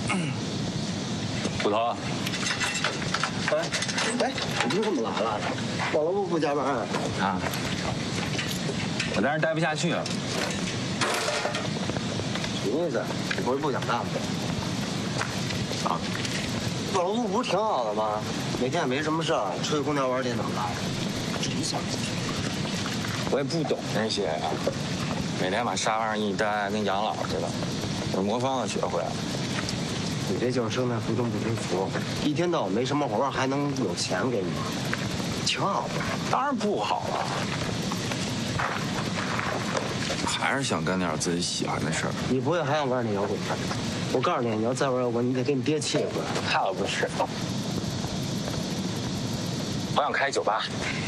捕头。 哎，你怎么来了？网络部不加班啊？我在这待不下去了。 什么意思？你不是不想干吗？啊？网络部不是挺好的吗？每天也没什么事儿，吹空调玩电脑的。真想进去。 我也不懂那些呀，每天把沙发上一待，跟养老似的。我魔方都学会了。 你这就是生在福中不知福，一天到晚没什么活，还能有钱给你，挺好的。 当然不好了，还是想干点自己喜欢的事儿。 你不会还想玩那摇滚吧？我告诉你，你要再玩摇滚，你得给你爹气死。 那不是，我想开酒吧。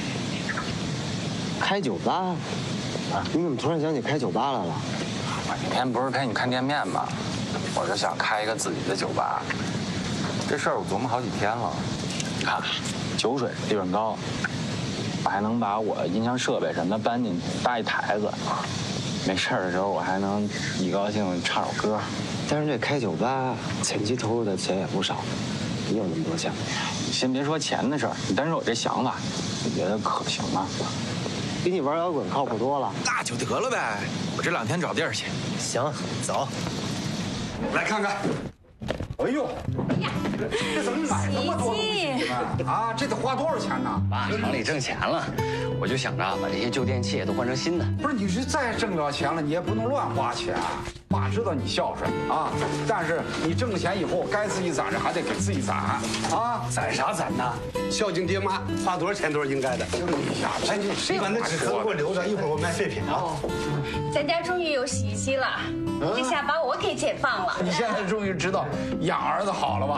开酒吧？啊？你怎么突然想起开酒吧来了？ 我那天不是陪你看店面吗？我就想开一个自己的酒吧。这事儿我琢磨好几天了。你看，酒水利润高，我还能把我音响设备什么的搬进去，搭一台子。没事儿的时候，我还能一高兴唱首歌。 但是这开酒吧前期投入的钱也不少，你有那么多钱吗？ 你先别说钱的事儿，你单说我这想法，你觉得可行吗？ 比你玩摇滚靠谱多了。 那就得了呗，我这2天找地儿去。 行，走。 来看看。哎呦，这怎么买那么多东西啊？这得花多少钱呢？ 爸，厂里挣钱了，我就想着把这些旧电器都换成新的。 不是，你是再挣着钱了，你也不能乱花钱。爸知道你孝顺啊，但是你挣了钱以后，该自己攒着还得给自己攒啊。 攒啥攒呢？孝敬爹妈，花多少钱都是应该的。 哎呀， 你把那纸盒给我留着，一会儿我卖废品啊。 咱家终于有洗衣机了，这下把我给解放了。 你现在终于知道养儿子好了吧？